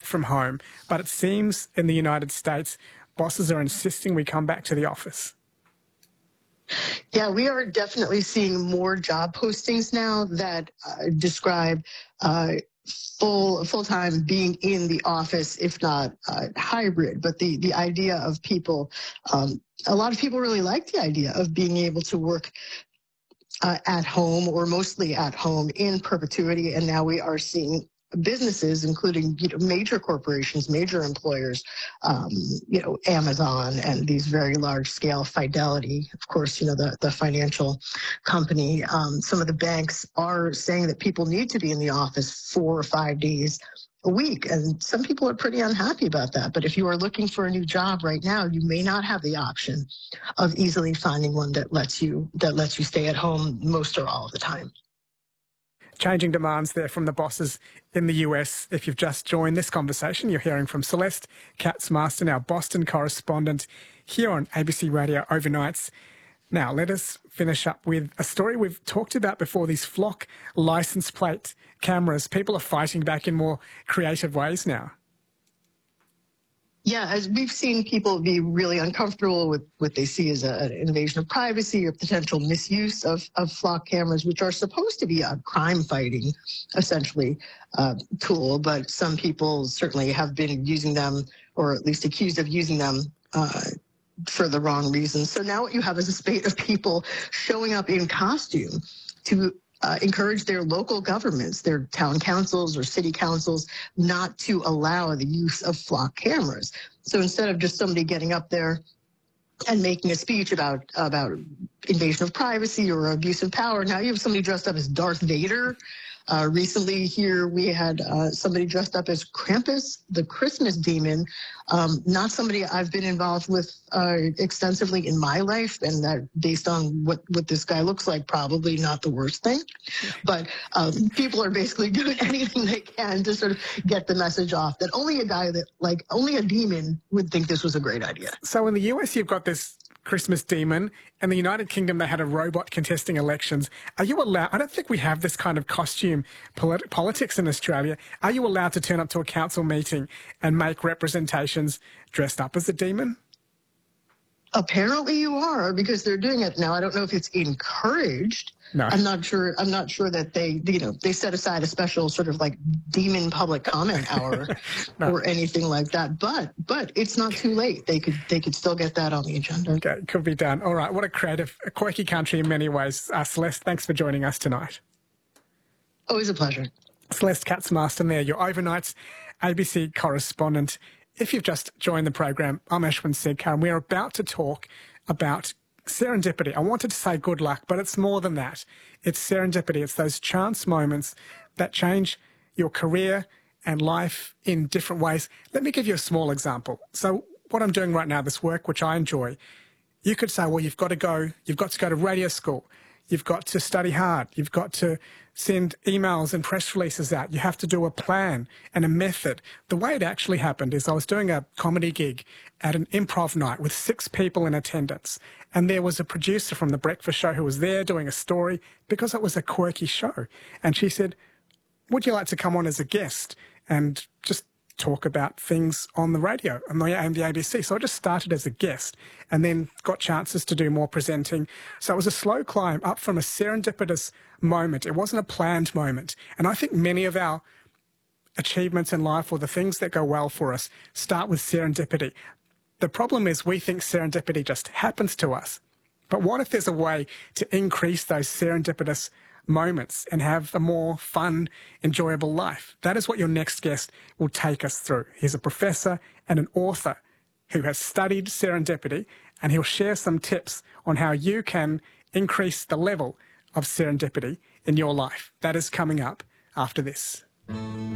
from home, but it seems in the United States, bosses are insisting we come back to the office. Yeah, we are definitely seeing more job postings now that describe full-time being in the office, if not hybrid. But the idea of people, a lot of people really like the idea of being able to work at home or mostly at home in perpetuity. And now we are seeing businesses, including major corporations, major employers, Amazon and these very large scale Fidelity, of course, the financial company. Some of the banks are saying that people need to be in the office 4 or 5 days a week. And some people are pretty unhappy about that. But if you are looking for a new job right now, you may not have the option of easily finding one that lets you stay at home most or all of the time. Changing demands there from the bosses in the US. If you've just joined this conversation, you're hearing from Celeste Katz-Marston, our Boston correspondent, here on ABC Radio Overnights. Now, let us finish up with a story we've talked about before, these flock license plate cameras. People are fighting back in more creative ways now. Yeah, as we've seen people be really uncomfortable with what they see as an invasion of privacy or potential misuse of flock cameras, which are supposed to be a crime-fighting, essentially, tool. But some people certainly have been using them, or at least accused of using them, for the wrong reasons. So now what you have is a spate of people showing up in costume to encourage their local governments, their town councils or city councils, not to allow the use of flock cameras. So instead of just somebody getting up there and making a speech about invasion of privacy or abuse of power, now you have somebody dressed up as Darth Vader. Recently here we had somebody dressed up as Krampus, the Christmas demon, not somebody I've been involved with extensively in my life, and that based on what this guy looks like, probably not the worst thing. But people are basically doing anything they can to sort of get the message off that only a demon would think this was a great idea. So in the US, you've got this Christmas demon. In the United Kingdom, they had a robot contesting elections. Are you allowed? I don't think we have this kind of costume politics in Australia. Are you allowed to turn up to a council meeting and make representations dressed up as a demon? Apparently you are, because they're doing it now. I don't know if it's encouraged. No. I'm not sure that they set aside a special sort of like demon public comment hour No. or anything like that. But it's not too late. They could still get that on the agenda. Okay, could be done. All right, what a creative, a quirky country in many ways. Celeste, thanks for joining us tonight. Always a pleasure. Celeste Katz-Marston there, your Overnights ABC correspondent. If you've just joined the program, I'm Ashwin Sedkar, and we're about to talk about serendipity. I wanted to say good luck, but it's more than that. It's serendipity. It's those chance moments that change your career and life in different ways. Let me give you a small example. So what I'm doing right now, this work, which I enjoy, you could say, well, you've got to go to radio school. You've got to study hard. You've got to send emails and press releases out. You have to do a plan and a method. The way it actually happened is I was doing a comedy gig at an improv night with 6 people in attendance. And there was a producer from The Breakfast Show who was there doing a story because it was a quirky show. And she said, would you like to come on as a guest and just talk about things on the radio and the ABC? So I just started as a guest and then got chances to do more presenting. So it was a slow climb up from a serendipitous moment. It wasn't a planned moment. And I think many of our achievements in life, or the things that go well for us, start with serendipity. The problem is we think serendipity just happens to us. But what if there's a way to increase those serendipitous moments and have a more fun, enjoyable life? That is what your next guest will take us through. He's a professor and an author who has studied serendipity, and he'll share some tips on how you can increase the level of serendipity in your life. That is coming up after this.